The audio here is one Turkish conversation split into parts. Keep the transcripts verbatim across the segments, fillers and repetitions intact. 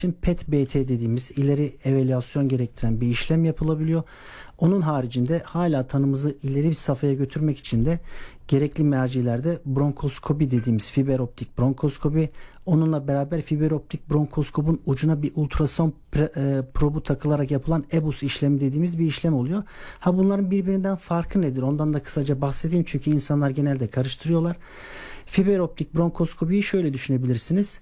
için P E T-B T dediğimiz ileri evalüasyon gerektiren bir işlem yapılabiliyor. Onun haricinde hala tanımızı ileri bir safhaya götürmek için de gerekli mercilerde bronkoskopi dediğimiz fiber optik bronkoskopi, onunla beraber fiber optik bronkoskopun ucuna bir ultrason pre, e, probu takılarak yapılan E B U S işlemi dediğimiz bir işlem oluyor. Ha bunların birbirinden farkı nedir? Ondan da kısaca bahsedeyim çünkü insanlar genelde karıştırıyorlar. Fiber optik bronkoskopiyi şöyle düşünebilirsiniz.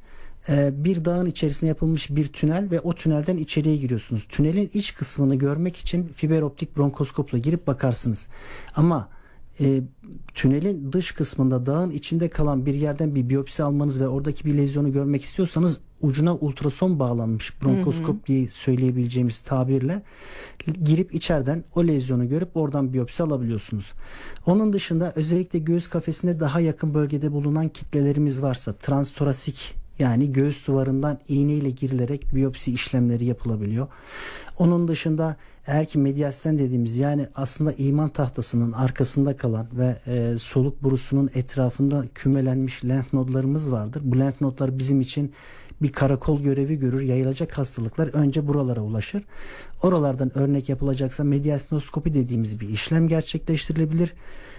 Bir dağın içerisine yapılmış bir tünel ve o tünelden içeriye giriyorsunuz. Tünelin iç kısmını görmek için fiber optik bronkoskopla girip bakarsınız. Ama e, tünelin dış kısmında dağın içinde kalan bir yerden bir biyopsi almanız ve oradaki bir lezyonu görmek istiyorsanız ucuna ultrason bağlanmış bronkoskop hı hı. diye söyleyebileceğimiz tabirle girip içeriden o lezyonu görüp oradan biyopsi alabiliyorsunuz. Onun dışında özellikle göğüs kafesine daha yakın bölgede bulunan kitlelerimiz varsa transtorasik, yani göğüs duvarından iğneyle girilerek biyopsi işlemleri yapılabiliyor. Onun dışında eğer ki medyasyen dediğimiz, yani aslında iman tahtasının arkasında kalan ve e, soluk borusunun etrafında kümelenmiş lenf nodlarımız vardır. Bu lenf nodlar bizim için bir karakol görevi görür. Yayılacak hastalıklar önce buralara ulaşır. Oralardan örnek yapılacaksa medyasinoskopi dediğimiz bir işlem gerçekleştirilebilir.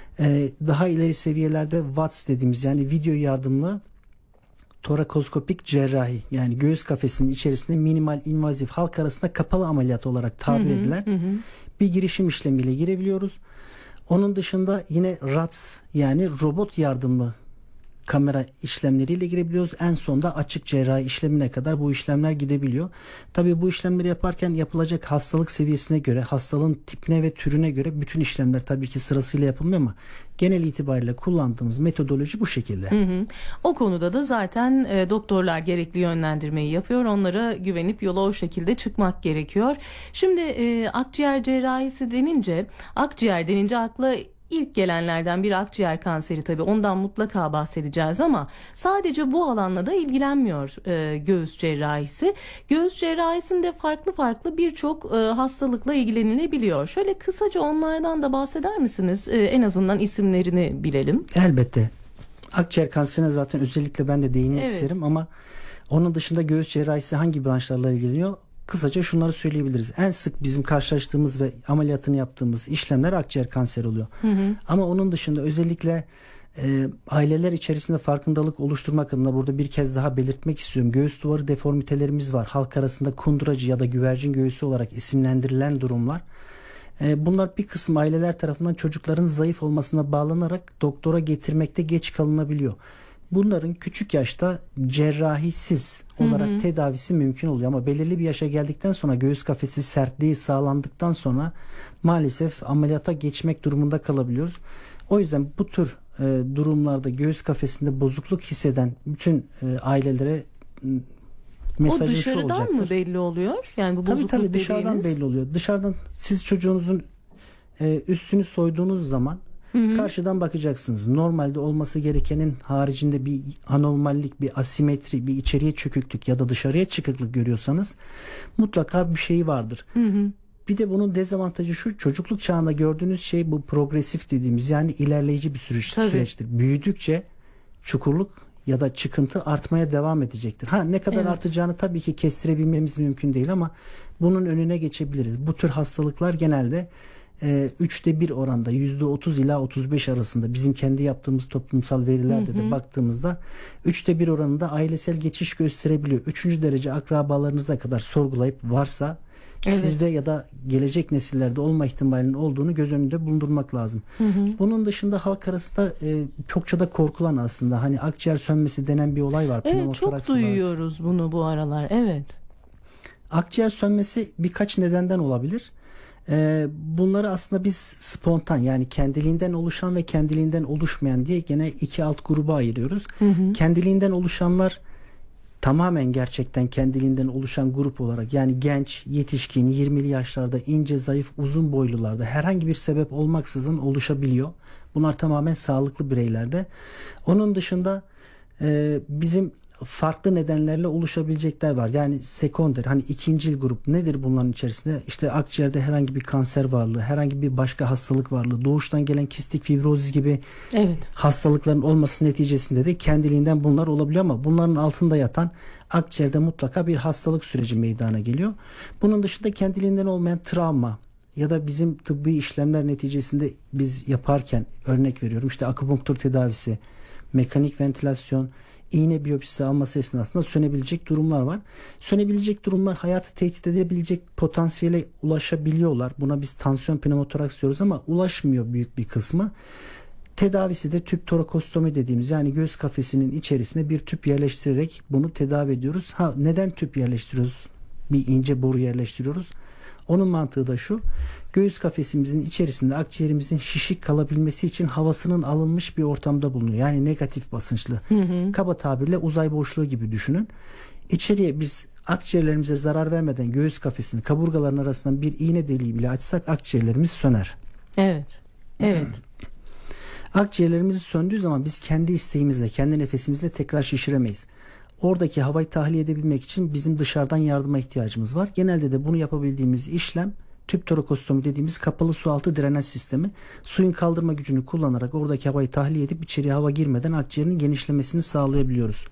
E, daha ileri seviyelerde V A T S dediğimiz, yani video yardımlı torakoskopik cerrahi, yani göğüs kafesinin içerisinde minimal invazif, halk arasında kapalı ameliyat olarak tabir hı hı, edilen hı. bir girişim işlemiyle girebiliyoruz. Onun dışında yine R A T S, yani robot yardımlı kamera işlemleriyle girebiliyoruz. En sonda açık cerrahi işlemine kadar bu işlemler gidebiliyor. Tabii bu işlemleri yaparken yapılacak hastalık seviyesine göre, hastalığın tipine ve türüne göre bütün işlemler tabii ki sırasıyla yapılmıyor ama genel itibariyle kullandığımız metodoloji bu şekilde. Hı hı. O konuda da zaten e, doktorlar gerekli yönlendirmeyi yapıyor. Onlara güvenip yola o şekilde çıkmak gerekiyor. Şimdi e, akciğer cerrahisi denince, akciğer denince akla İlk gelenlerden biri akciğer kanseri, tabii ondan mutlaka bahsedeceğiz ama sadece bu alanla da ilgilenmiyor e, göğüs cerrahisi. Göğüs cerrahisinde farklı farklı birçok e, hastalıkla ilgilenilebiliyor. Şöyle kısaca onlardan da bahseder misiniz? E, en azından isimlerini bilelim. Elbette. Akciğer kanserine zaten özellikle ben de değinmek evet. isterim ama onun dışında göğüs cerrahisi hangi branşlarla ilgileniyor? Kısaca şunları söyleyebiliriz. En sık bizim karşılaştığımız ve ameliyatını yaptığımız işlemler akciğer kanseri oluyor. Hı hı. Ama onun dışında özellikle e, aileler içerisinde farkındalık oluşturmak adına burada bir kez daha belirtmek istiyorum. Göğüs duvarı deformitelerimiz var. Halk arasında kunduracı ya da güvercin göğüsü olarak isimlendirilen durumlar. E, bunlar bir kısım aileler tarafından çocukların zayıf olmasına bağlanarak doktora getirmekte geç kalınabiliyor. Bunların küçük yaşta cerrahisiz olarak hı hı. tedavisi mümkün oluyor ama belirli bir yaşa geldikten sonra göğüs kafesi sertliği sağlandıktan sonra maalesef ameliyata geçmek durumunda kalabiliyoruz. O yüzden bu tür e, durumlarda göğüs kafesinde bozukluk hisseden bütün e, ailelere mesajı şu olacaktır. O dışarıdan mı belli oluyor? Yani bu tabii bozukluk tabii dediğiniz... dışarıdan belli oluyor. Dışarıdan siz çocuğunuzun e, üstünü soyduğunuz zaman Hı hı. karşıdan bakacaksınız. Normalde olması gerekenin haricinde bir anormallik, bir asimetri, bir içeriye çöküklük ya da dışarıya çıkıklık görüyorsanız mutlaka bir şey vardır. Hı hı. Bir de bunun dezavantajı şu: çocukluk çağında gördüğünüz şey bu progresif dediğimiz, yani ilerleyici bir süreç, süreçtir. Büyüdükçe çukurluk ya da çıkıntı artmaya devam edecektir. Ha ne kadar evet. artacağını tabii ki kestirebilmemiz mümkün değil ama bunun önüne geçebiliriz. Bu tür hastalıklar genelde üçte bir oranda yüzde otuz ila otuz beş arasında, bizim kendi yaptığımız toplumsal verilerde hı hı. de baktığımızda üçte bir oranında ailesel geçiş gösterebiliyor. Üçüncü derece akrabalarınıza kadar sorgulayıp varsa evet. sizde ya da gelecek nesillerde olma ihtimalinin olduğunu göz önünde bulundurmak lazım. Hı hı. Bunun dışında halk arasında e, çokça da korkulan, aslında hani akciğer sönmesi denen bir olay var. Evet, çok duyuyoruz olarak. Bunu bu aralar. Evet. Akciğer sönmesi birkaç nedenden olabilir. Bunları aslında biz spontan, yani kendiliğinden oluşan ve kendiliğinden oluşmayan diye gene iki alt gruba ayırıyoruz. Hı hı. Kendiliğinden oluşanlar tamamen gerçekten kendiliğinden oluşan grup olarak, yani genç, yetişkin, yirmili yaşlarda, ince, zayıf, uzun boylularda herhangi bir sebep olmaksızın oluşabiliyor. Bunlar tamamen sağlıklı bireylerde. Onun dışında bizim farklı nedenlerle oluşabilecekler var. Yani sekonder, hani ikincil grup nedir bunların içerisinde? İşte akciğerde herhangi bir kanser varlığı, herhangi bir başka hastalık varlığı, doğuştan gelen kistik fibrozis gibi Evet. hastalıkların olması neticesinde de kendiliğinden bunlar olabiliyor ama bunların altında yatan akciğerde mutlaka bir hastalık süreci meydana geliyor. Bunun dışında kendiliğinden olmayan travma ya da bizim tıbbi işlemler neticesinde biz yaparken, örnek veriyorum, işte akupunktur tedavisi, mekanik ventilasyon, iğne biyopsisi alması esnasında sönebilecek durumlar var. Sönebilecek durumlar hayatı tehdit edebilecek potansiyele ulaşabiliyorlar. Buna biz tansiyon pneumotoraks diyoruz ama ulaşmıyor büyük bir kısmı. Tedavisi de tüp torakostomi dediğimiz, yani göğüs kafesinin içerisine bir tüp yerleştirerek bunu tedavi ediyoruz. Ha, neden tüp yerleştiriyoruz? Bir ince boru yerleştiriyoruz. Onun mantığı da şu: göğüs kafesimizin içerisinde akciğerimizin şişik kalabilmesi için havasının alınmış bir ortamda bulunuyor. Yani negatif basınçlı. Hı hı. Kaba tabirle uzay boşluğu gibi düşünün. İçeriye biz akciğerlerimize zarar vermeden göğüs kafesini kaburgaların arasından bir iğne deliği bile açsak akciğerlerimiz söner. Evet. Evet. Akciğerlerimiz söndüğü zaman biz kendi isteğimizle, kendi nefesimizle tekrar şişiremeyiz. Oradaki havayı tahliye edebilmek için bizim dışarıdan yardıma ihtiyacımız var. Genelde de bunu yapabildiğimiz işlem tüp torakostomi dediğimiz kapalı su altı drenaj sistemi. Suyun kaldırma gücünü kullanarak oradaki havayı tahliye edip içeriye hava girmeden akciğerin genişlemesini sağlayabiliyoruz.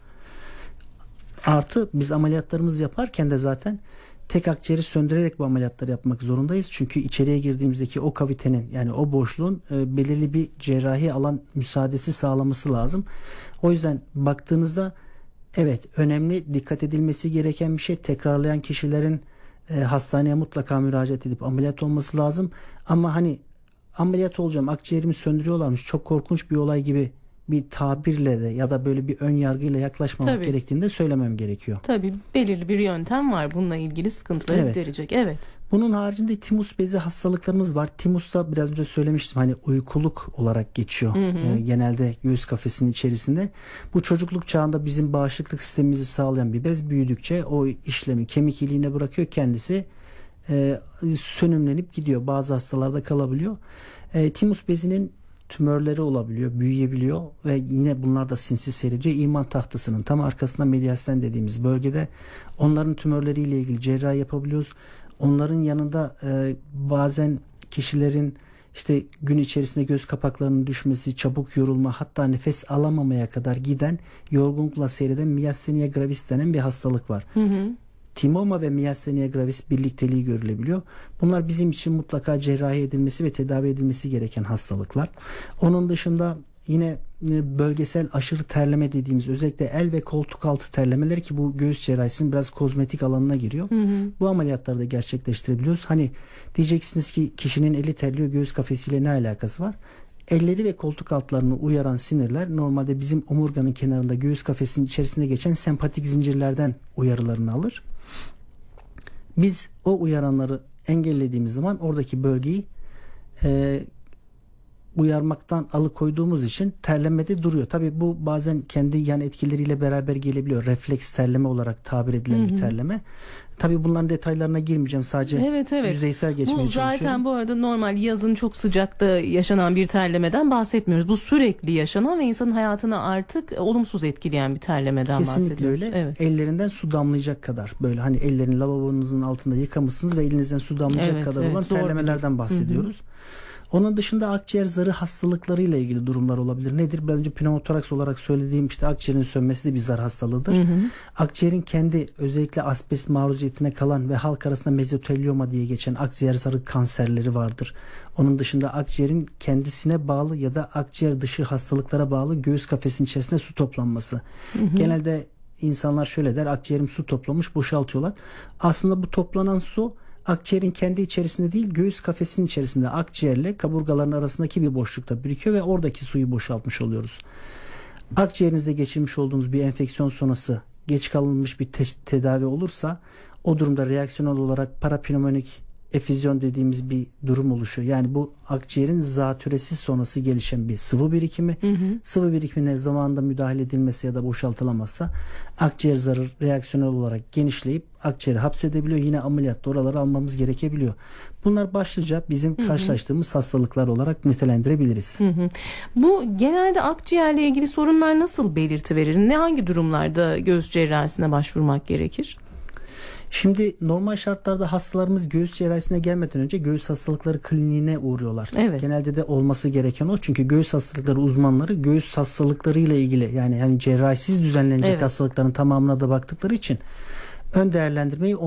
Artı biz ameliyatlarımızı yaparken de zaten tek akciğeri söndürerek bu ameliyatları yapmak zorundayız. Çünkü içeriye girdiğimizdeki o kavitenin, yani o boşluğun e, belirli bir cerrahi alan müsaadesi sağlaması lazım. O yüzden baktığınızda evet, önemli, dikkat edilmesi gereken bir şey. Tekrarlayan kişilerin e, hastaneye mutlaka müracaat edip ameliyat olması lazım. Ama hani ameliyat olacağım, akciğerimi söndürüyorlarmış, çok korkunç bir olay gibi bir tabirle de ya da böyle bir ön yargıyla yaklaşmamak Tabii. gerektiğini de söylemem gerekiyor. Tabii belirli bir yöntem var bununla ilgili sıkıntıları Evet. giderecek. Evet. Bunun haricinde timus bezi hastalıklarımız var. Timus da biraz önce söylemiştim, hani uykuluk olarak geçiyor. Hı hı. Ee, genelde göğüs kafesinin içerisinde. Bu çocukluk çağında bizim bağışıklık sistemimizi sağlayan bir bez, büyüdükçe o işlemi kemik iliğine bırakıyor, kendisi e, sönümlenip gidiyor. Bazı hastalarda kalabiliyor. E, timus bezinin tümörleri olabiliyor, büyüyebiliyor ve yine bunlar da sinsi seyrediyor. İman tahtasının tam arkasında mediastin dediğimiz bölgede onların tümörleriyle ilgili cerrahi yapabiliyoruz. Onların yanında e, bazen kişilerin işte gün içerisinde göz kapaklarının düşmesi, çabuk yorulma, hatta nefes alamamaya kadar giden, yorgunlukla seyreden miyastenia gravis denen bir hastalık var. Hı hı. Timoma ve miyastenia gravis birlikteliği görülebiliyor. Bunlar bizim için mutlaka cerrahi edilmesi ve tedavi edilmesi gereken hastalıklar. Onun dışında yine bölgesel aşırı terleme dediğimiz, özellikle el ve koltuk altı terlemeleri, ki bu göğüs cerrahisinin biraz kozmetik alanına giriyor. Hı hı. Bu ameliyatları da gerçekleştirebiliyoruz. Hani diyeceksiniz ki kişinin eli terliyor, göğüs kafesiyle ne alakası var? Elleri ve koltuk altlarını uyaran sinirler normalde bizim omurganın kenarında göğüs kafesinin içerisinde geçen sempatik zincirlerden uyarılarını alır. Biz o uyaranları engellediğimiz zaman oradaki bölgeyi e, uyarmaktan alıkoyduğumuz için terlemede duruyor. Tabii bu bazen kendi yan etkileriyle beraber gelebiliyor. Refleks terleme olarak tabir edilen, hı hı, bir terleme. Tabii bunların detaylarına girmeyeceğim. Sadece evet, evet. yüzeysel geçmeye bu zaten çalışıyorum. Bu arada normal yazın çok sıcakta yaşanan bir terlemeden bahsetmiyoruz. Bu sürekli yaşanan ve insanın hayatını artık olumsuz etkileyen bir terlemeden Kesinlikle bahsediyoruz. Kesinlikle öyle. Evet. Ellerinden su damlayacak kadar, böyle hani ellerini lavabonuzun altında yıkamışsınız ve elinizden su damlayacak evet, kadar evet, olan terlemelerden bahsediyoruz. Hı hı. Onun dışında akciğer zarı hastalıklarıyla ilgili durumlar olabilir. Nedir? Biraz önce pneumotoraks olarak söylediğim işte akciğerin sönmesi de bir zar hastalığıdır. Hı hı. Akciğerin kendi özellikle asbest maruziyetine kalan ve halk arasında mezotelioma diye geçen akciğer zarı kanserleri vardır. Onun dışında akciğerin kendisine bağlı ya da akciğer dışı hastalıklara bağlı göğüs kafesinin içerisinde su toplanması. Hı hı. Genelde insanlar şöyle der: akciğerim su toplamış, boşaltıyorlar. Aslında bu toplanan su akciğerin kendi içerisinde değil, göğüs kafesinin içerisinde akciğerle kaburgaların arasındaki bir boşlukta birikiyor ve oradaki suyu boşaltmış oluyoruz. Akciğerinizde geçirmiş olduğunuz bir enfeksiyon sonrası geç kalınmış bir te- tedavi olursa o durumda reaksiyonel olarak parapneumonik efüzyon dediğimiz bir durum oluşuyor. Yani bu akciğerin zatürresi sonrası gelişen bir sıvı birikimi. Hı hı. Sıvı birikimine zamanında müdahale edilmesi ya da boşaltılamazsa akciğer zarı reaksiyonel olarak genişleyip akciğeri hapsedebiliyor. Yine ameliyatta oraları almamız gerekebiliyor. Bunlar başlıca bizim hı hı. karşılaştığımız hastalıklar olarak nitelendirebiliriz. Hı hı. Bu genelde akciğerle ilgili sorunlar nasıl belirti verir? Ne hangi durumlarda göğüs cerrahisine başvurmak gerekir? Şimdi normal şartlarda hastalarımız göğüs cerrahisine gelmeden önce göğüs hastalıkları kliniğine uğruyorlar. Evet. Genelde de olması gereken o. Çünkü göğüs hastalıkları uzmanları göğüs hastalıkları ile ilgili yani yani cerrahisiz düzenlenecek evet. hastalıkların tamamına da baktıkları için ön değerlendirmeyi